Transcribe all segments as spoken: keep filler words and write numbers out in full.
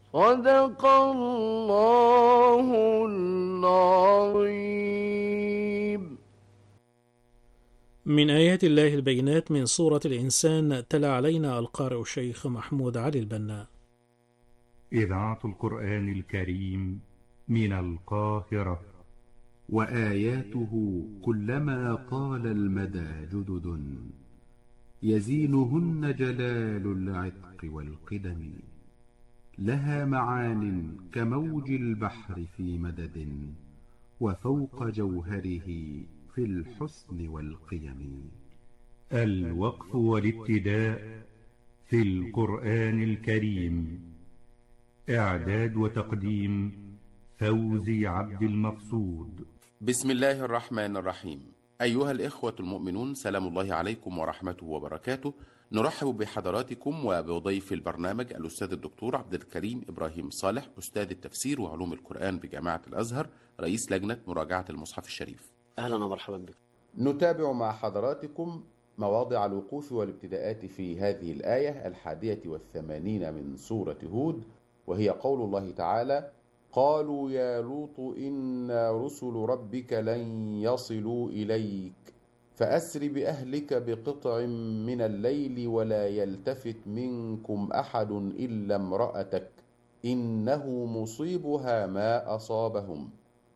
صدق الله العظيم. من آيات الله البينات من سورة الإنسان، تلا علينا القارئ الشيخ محمود علي البنا. إذاعة القرآن الكريم من القاهرة. وآياته كلما طال المدى جدد، يزينهن جلال العتق والقدم. لها معان كموج البحر في مدد، وفوق جوهره في الحسن والقيم. الوقف والابتداء في القرآن الكريم. إعداد وتقديم فوزي عبد المقصود. بسم الله الرحمن الرحيم. أيها الإخوة المؤمنون، سلام الله عليكم ورحمته وبركاته. نرحب بحضراتكم وبضيف البرنامج الأستاذ الدكتور عبد الكريم إبراهيم صالح، أستاذ التفسير وعلوم القرآن بجامعة الأزهر، رئيس لجنة مراجعة المصحف الشريف. أهلا ومرحبا بك. نتابع مع حضراتكم مواضع الوقوف والابتداءات في هذه الآية الحادية والثمانين من سورة هود، وهي قول الله تعالى: قالوا يا لوط إنا رسل ربك لن يصلوا إليك فأسر بأهلك بقطع من الليل ولا يلتفت منكم أحد إلا امرأتك إنه مصيبها ما أصابهم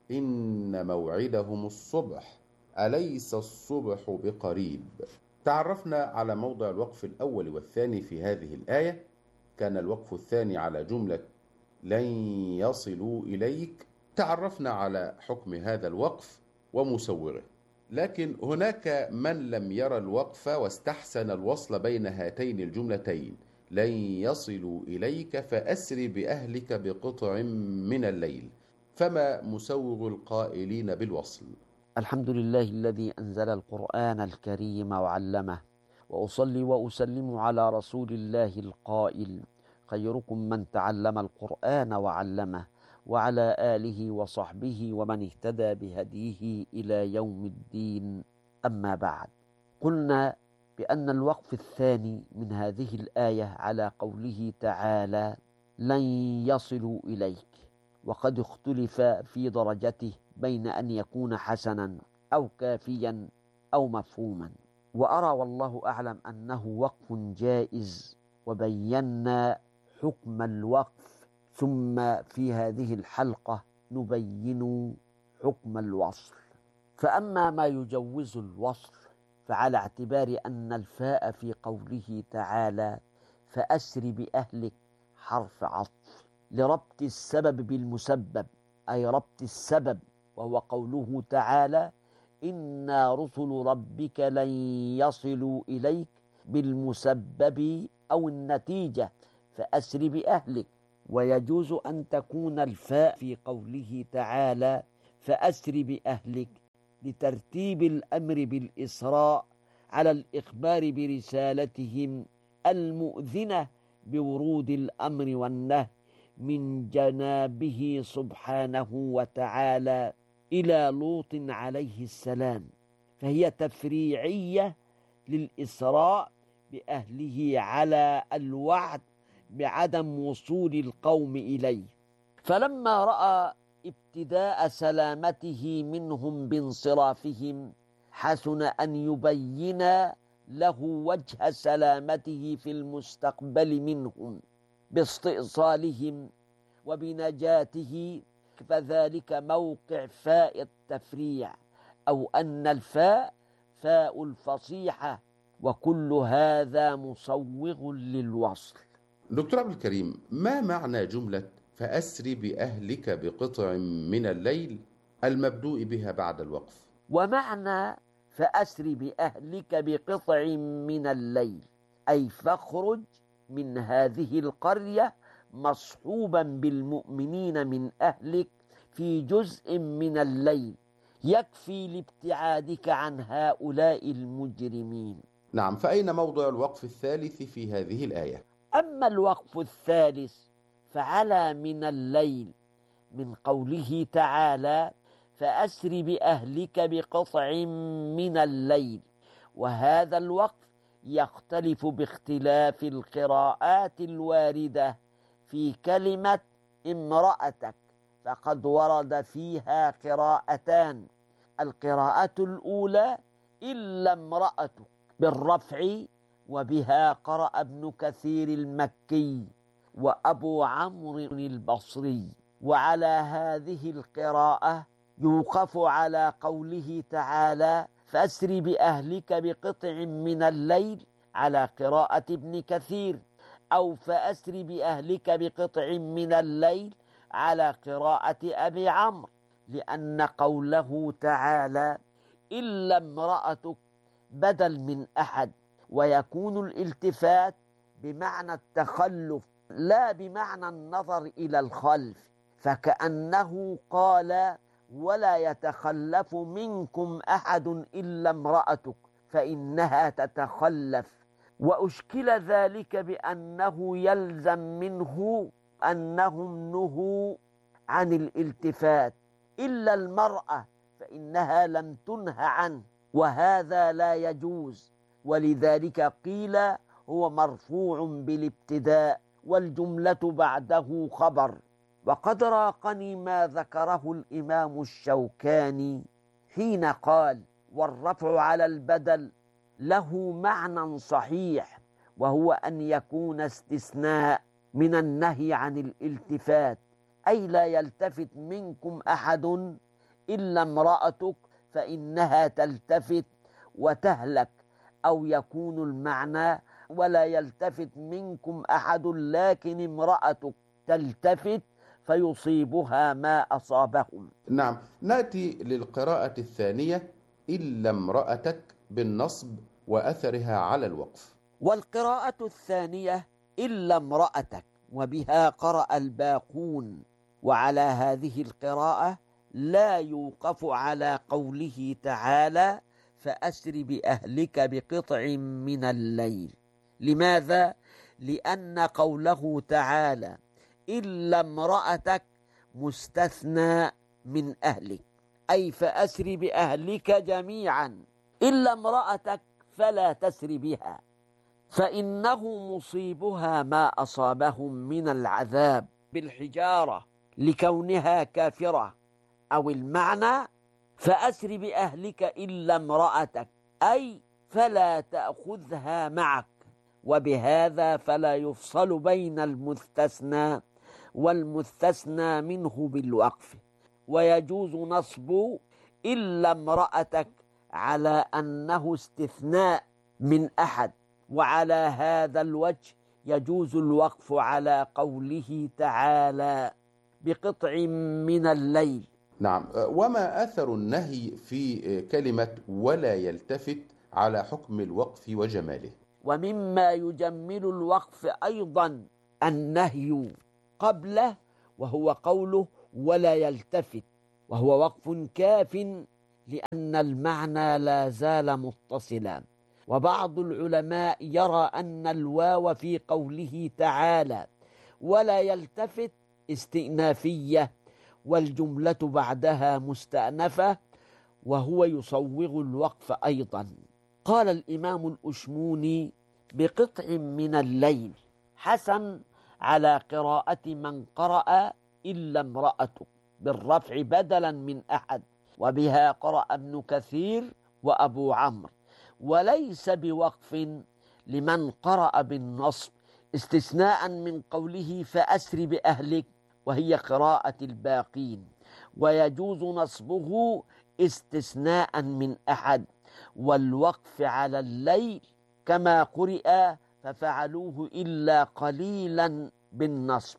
إن موعدهم الصبح أليس الصبح بقريب. تعرفنا على موضع الوقف الأول والثاني في هذه الآية. كان الوقف الثاني على جملة لن يصلوا إليك. تعرفنا على حكم هذا الوقف ومسوغه، لكن هناك من لم يرى الوقف واستحسن الوصل بين هاتين الجملتين: لن يصلوا إليك فأسر بأهلك بقطع من الليل. فما مسوغ القائلين بالوصل؟ الحمد لله الذي أنزل القرآن الكريم وعلمه، وأصلي وأسلم على رسول الله القائل: خيركم من تعلم القرآن وعلمه، وعلى آله وصحبه ومن اهتدى بهديه إلى يوم الدين. أما بعد، قلنا بأن الوقف الثاني من هذه الآية على قوله تعالى: لن يصلوا إليك، وقد اختلف في درجته بين أن يكون حسنا أو كافيا أو مفهوما، وأرى والله أعلم أنه وقف جائز، وبينا حكم الوقف، ثم في هذه الحلقة نبين حكم الوصل. فأما ما يجوز الوصل فعلى اعتبار أن الفاء في قوله تعالى فأسر بأهلك حرف عطف لربط السبب بالمسبب، أي ربط السبب، وهو قوله تعالى إنا رسل ربك لن يصلوا إليك، بالمسبب أو النتيجة فأسر بأهلك. ويجوز أن تكون الفاء في قوله تعالى فأسر بأهلك لترتيب الأمر بالإسراء على الإخبار برسالتهم المؤذنة بورود الأمر والنهي من جنابه سبحانه وتعالى إلى لوط عليه السلام، فهي تفريعية للإسراء بأهله على الوعد بعدم وصول القوم إليه. فلما رأى ابتداء سلامته منهم بانصرافهم، حسن أن يبين له وجه سلامته في المستقبل منهم باستئصالهم وبنجاته، فذلك موقع فاء التفريع، أو أن الفاء فاء الفصيحة، وكل هذا مصوغ للوصل. دكتور عبد الكريم، ما معنى جملة فأسر بأهلك بقطع من الليل المبدوء بها بعد الوقف؟ ومعنى فأسر بأهلك بقطع من الليل أي فاخرج من هذه القرية مصحوبا بالمؤمنين من أهلك في جزء من الليل يكفي لابتعادك عن هؤلاء المجرمين. نعم، فأين موضع الوقف الثالث في هذه الآية؟ أما الوقف الثالث فعلى من الليل من قوله تعالى فأسر بأهلك بقطع من الليل، وهذا الوقف يختلف باختلاف القراءات الواردة في كلمة امرأتك، فقد ورد فيها قراءتان. القراءة الأولى إلا امرأتك بالرفع، وبها قرأ ابن كثير المكي وأبو عمرو البصري. وعلى هذه القراءة يوقف على قوله تعالى فأسر بأهلك بقطع من الليل على قراءة ابن كثير، أو فأسر بأهلك بقطع من الليل على قراءة أبي عمرو، لأن قوله تعالى إلا امرأتك بدل من أحد، ويكون الالتفات بمعنى التخلف لا بمعنى النظر إلى الخلف، فكأنه قال ولا يتخلف منكم أحد إلا امرأتك فإنها تتخلف. وأشكل ذلك بأنه يلزم منه أنهم نهوا عن الالتفات إلا المرأة فإنها لم تنه عنه، وهذا لا يجوز، ولذلك قيل هو مرفوع بالابتداء والجملة بعده خبر. وقد راقني ما ذكره الإمام الشوكاني حين قال والرفع على البدل له معنى صحيح، وهو أن يكون استثناء من النهي عن الالتفات، أي لا يلتفت منكم أحد إلا امرأتك فإنها تلتفت وتهلك، أو يكون المعنى ولا يلتفت منكم أحد لكن امرأتك تلتفت فيصيبها ما أصابهم. نعم، نأتي للقراءة الثانية إلا امرأتك بالنصب وأثرها على الوقف. والقراءة الثانية إلا امرأتك وبها قرأ الباقون، وعلى هذه القراءة لا يوقف على قوله تعالى فأسر بأهلك بقطع من الليل. لماذا؟ لأن قوله تعالى إلا امرأتك مستثنى من أهلك، أي فأسر بأهلك جميعا إلا امرأتك فلا تسر بها، فإنه مصيبها ما أصابهم من العذاب بالحجارة لكونها كافرة. أو المعنى فأسر بأهلك إلا امرأتك أي فلا تأخذها معك، وبهذا فلا يفصل بين المستثنى والمستثنى منه بالوقف. ويجوز نصب إلا امرأتك على أنه استثناء من أحد، وعلى هذا الوجه يجوز الوقف على قوله تعالى بقطع من الليل. نعم، وما أثر النهي في كلمة ولا يلتفت على حكم الوقف وجماله؟ ومما يجمل الوقف أيضا النهي قبله، وهو قوله ولا يلتفت، وهو وقف كاف لأن المعنى لا زال متصلا. وبعض العلماء يرى أن الواو في قوله تعالى ولا يلتفت استئنافية، والجملة بعدها مستأنفة، وهو يصوغ الوقف أيضا. قال الإمام الأشموني بقطع من الليل حسن على قراءة من قرأ إلا امرأتك بالرفع بدلا من أحد، وبها قرأ ابن كثير وأبو عمرو، وليس بوقف لمن قرأ بالنصب استثناء من قوله فأسر بأهلك، وهي قراءة الباقين. ويجوز نصبه استثناء من أحد، والوقف على الليل كما قرئ ففعلوه إلا قليلا بالنصب.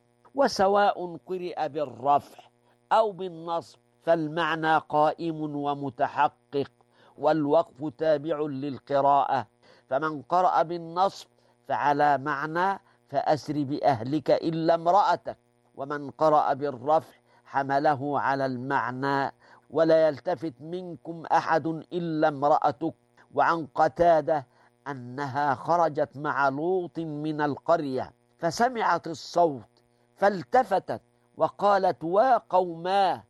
وسواء قرئ بالرفع أو بالنصب فالمعنى قائم ومتحقق، والوقف تابع للقراءة، فمن قرأ بالنصب فعلى معنى فأسر بأهلك إلا امرأتك، ومن قرأ بالرفع حمله على المعنى ولا يلتفت منكم أحد إلا امرأتك. وعن قتادة أنها خرجت مع لوط من القرية فسمعت الصوت فالتفتت وقالت وقوماه،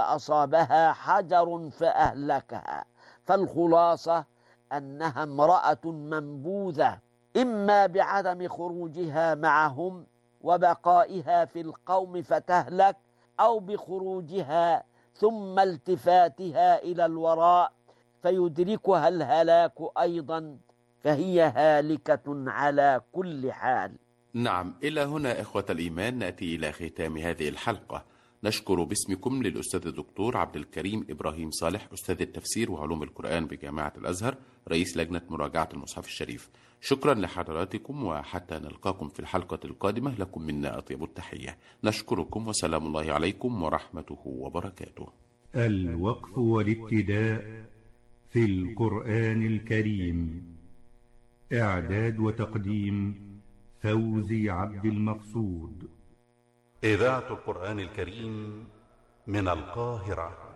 فأصابها حجر فأهلكها. فالخلاصة أنها امرأة منبوذة، إما بعدم خروجها معهم وبقائها في القوم فتهلك، أو بخروجها ثم التفاتها إلى الوراء فيدركها الهلاك أيضا، فهي هالكة على كل حال. نعم، إلى هنا إخوة الإيمان نأتي إلى ختام هذه الحلقة. نشكر باسمكم للأستاذ الدكتور عبد الكريم إبراهيم صالح، أستاذ التفسير وعلوم القرآن بجامعة الأزهر، رئيس لجنة مراجعة المصحف الشريف. شكرا لحضراتكم، وحتى نلقاكم في الحلقة القادمة لكم منا أطيب التحية. نشكركم وسلام الله عليكم ورحمته وبركاته. الوقف والابتداء في القرآن الكريم، إعداد وتقديم فوزي عبد المقصود. إذاعة القرآن الكريم من القاهرة.